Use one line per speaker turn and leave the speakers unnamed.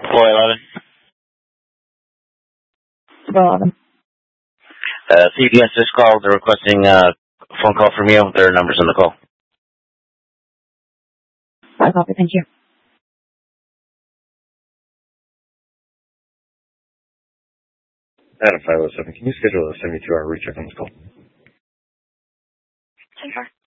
411.
411.
CPS just called. They're requesting a phone call from you. Their number's on the call.
I copy. Thank you.
Adam 507, can you schedule a 72-hour recheck on this call?
10-4.